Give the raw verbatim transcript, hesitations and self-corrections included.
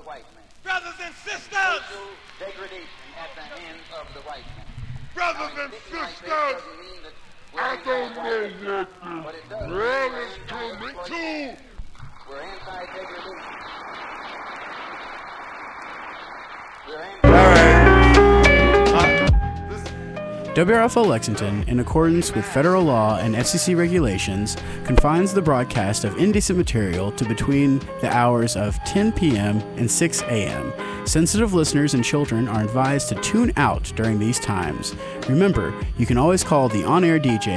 white man. Brothers and sisters! Social degradation at the hands of the white man. Brothers now, and speaking like sisters! this doesn't mean that we're I don't know anti-white, what but it the does world mean is we're coming anti-exploitation. to. We're anti-degradation. We're anti- W R F L Lexington, in accordance with federal law and F C C regulations, confines the broadcast of indecent material to between the hours of ten p.m. and six a.m. Sensitive listeners and children are advised to tune out during these times. Remember, you can always call the on-air D J